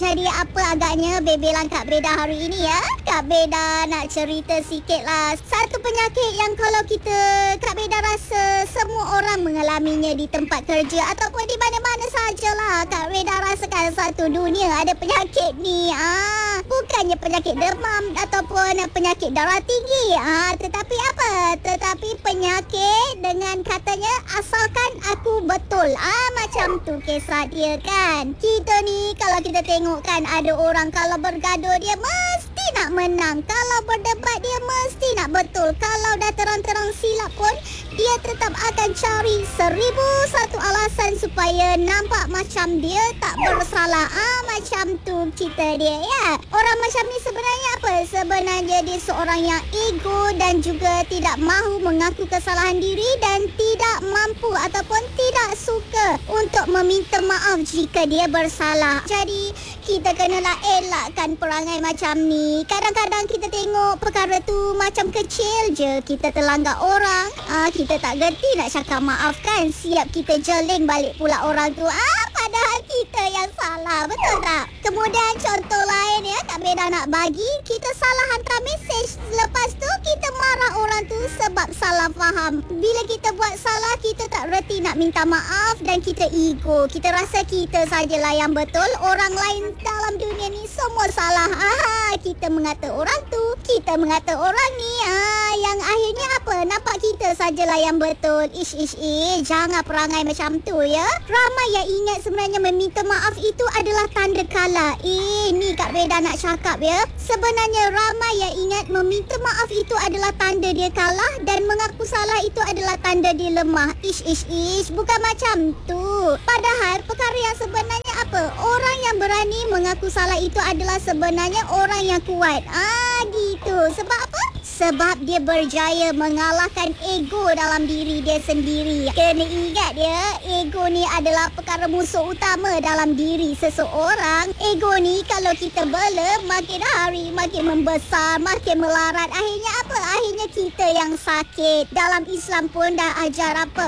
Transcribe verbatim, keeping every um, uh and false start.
Jadi apa agaknya bebelan Kak Beda hari ini ya? Kak Beda nak cerita sikit lah. Satu penyakit yang kalau kita, Kak Beda rasa semua orang mengalaminya di tempat kerja ataupun di mana-mana sajalah. Kak Beda rasakan satu dunia ada penyakit ni. Ah, bukannya penyakit demam ataupun penyakit darah tinggi. Ah, tetapi apa? Tetapi penyakit dengan katanya asalkan aku betul. Ah, macam tu kisah dia kan. Kita ni kalau kita tengok kan ada orang kalau bergaduh dia mesti nak menang. Kalau berdebat dia mesti nak betul. Kalau dah terang-terang silap pun dia tetap akan cari seribu satu alasan supaya nampak macam dia tak bersalah. Ah, macam tu cerita dia ya. Orang macam ni sebenarnya apa? Sebenarnya dia seorang yang ego dan juga tidak mahu mengaku kesalahan diri dan tidak mampu ataupun tidak suka untuk meminta maaf jika dia bersalah. Jadi kita kenalah elakkan perangai macam ni. Kadang-kadang kita tengok perkara tu macam kecil je. Kita terlanggar orang. Ah, kita tak gerti nak cakap maaf kan. Siap kita jeling balik pula orang tu. Ah, padahal kita yang salah. Betul tak? Kemudian contoh lain ya, Kak Beda nak bagi. Kita salah hantar mesej. Lepas tu kita marah orang tu sebab salah faham. Bila kita buat salah, kita tak reti nak minta maaf dan kita ego. Kita rasa kita sajalah yang betul. Orang lain dalam dunia ni semua salah. Ah, kita mengata orang tu, kita mengata orang ni. Ah, yang akhirnya apa? Nampak kita sajalah yang betul. Ish ish ish, jangan perangai macam tu ya. Ramai yang ingat sebenarnya meminta maaf itu adalah tanda kalah. Eh, ni Kak Beda nak cakap ya. Sebenarnya ramai yang ingat meminta maaf itu adalah tanda dia kalah dan mengaku salah itu adalah tanda dia lemah. Ish ish ish, bukan macam tu. Padahal perkara yang sebenarnya apa? Orang yang berani mengaku salah itu adalah sebenarnya orang yang kuat. Ah, gitu. Sebab apa? Sebab dia berjaya mengalahkan ego dalam diri dia sendiri. Kena ingat ya, ego ni adalah perkara musuh utama dalam diri seseorang. Ego ni kalau kita bela, makin hari makin membesar, makin melarat. Akhirnya apa? Akhirnya kita yang sakit. Dalam Islam pun dah ajar apa?